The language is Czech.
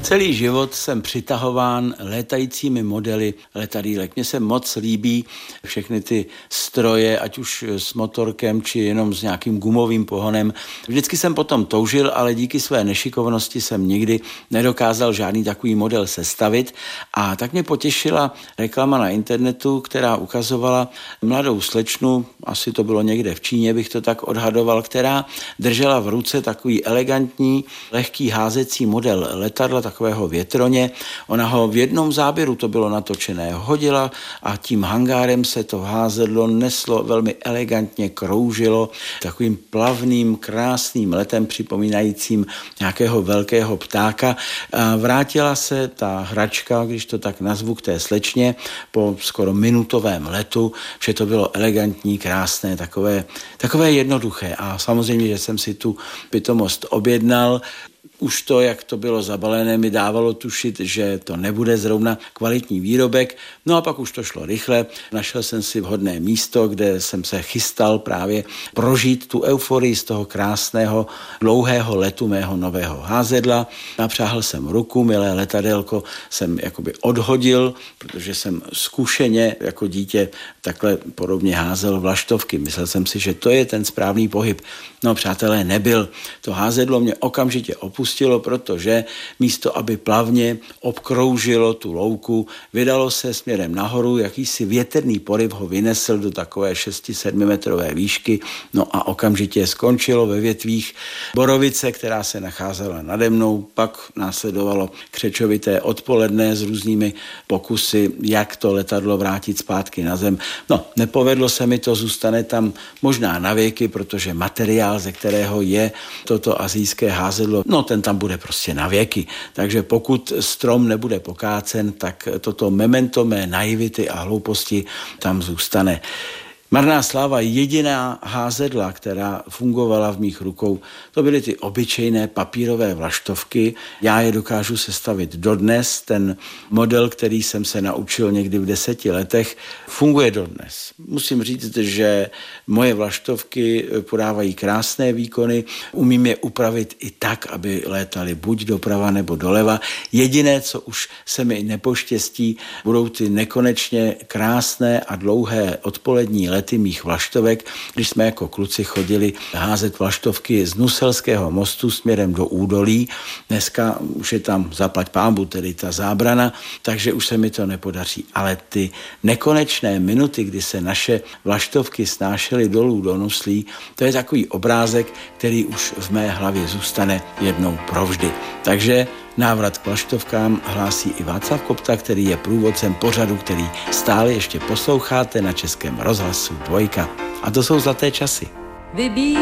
Celý život jsem přitahován létajícími modely letadýlek. Mně se moc líbí všechny ty stroje, ať už s motorkem, či jenom s nějakým gumovým pohonem. Vždycky jsem potom toužil, ale díky své nešikovnosti jsem nikdy nedokázal žádný takový model sestavit. A tak mě potěšila reklama na internetu, která ukazovala mladou slečnu, asi to bylo někde v Číně, bych to tak odhadoval, která držela v ruce takový elegantní, lehký házecí model letadla, takového větroně. Ona ho v jednom záběru, to bylo natočené, hodila a tím hangárem se to házedlo neslo, velmi elegantně kroužilo takovým plavným, krásným letem připomínajícím nějakého velkého ptáka. A vrátila se ta hračka, když to tak nazvu, k té slečně po skoro minutovém letu. Vše to bylo elegantní, krásné, takové jednoduché. A samozřejmě, že jsem si tu pitomost objednal. Už to, jak to bylo zabalené, mi dávalo tušit, že to nebude zrovna kvalitní výrobek. No a pak už to šlo rychle. Našel jsem si vhodné místo, kde jsem se chystal právě prožít tu euforii z toho krásného, dlouhého letu mého nového házedla. Napřáhl jsem ruku, milé letadélko jsem jakoby odhodil, protože jsem zkušeně jako dítě takhle podobně házel vlaštovky. Myslel jsem si, že to je ten správný pohyb. No, přátelé, nebyl. To házedlo mě okamžitě opustilo, protože místo, aby plavně obkroužilo tu louku, vydalo se směrem nahoru, jakýsi větrný poryv ho vynesl do takové 6-7 metrové výšky, no a okamžitě skončilo ve větvích borovice, která se nacházela nade mnou, pak následovalo křečovité odpoledne s různými pokusy, jak to letadlo vrátit zpátky na zem. No, nepovedlo se mi to, zůstane tam možná na věky, protože materiál, ze kterého je toto asijské házedlo, no ten tam bude prostě na věky. Takže pokud strom nebude pokácen, tak toto memento mé naivity a hlouposti tam zůstane. Marná sláva, jediná házedla, která fungovala v mých rukou, to byly ty obyčejné papírové vlaštovky. Já je dokážu sestavit dodnes. Ten model, který jsem se naučil někdy v 10 letech, funguje dodnes. Musím říct, že moje vlaštovky podávají krásné výkony. Umím je upravit i tak, aby létaly buď doprava nebo doleva. Jediné, co už se mi nepoštěstí, budou ty nekonečně krásné a dlouhé odpolední lety mých vlaštovek, když jsme jako kluci chodili házet vlaštovky z Nuselského mostu směrem do údolí. Dneska už je tam zaplať pánbu, tedy ta zábrana, takže už se mi to nepodaří. Ale ty nekonečné minuty, kdy se naše vlaštovky snášely dolů do Nuslí, to je takový obrázek, který už v mé hlavě zůstane jednou provždy. Takže návrat k vlaštovkám hlásí i Václav Kopta, který je průvodcem pořadu, který stále ještě posloucháte na Českém rozhlasu 2. A to jsou zlaté časy.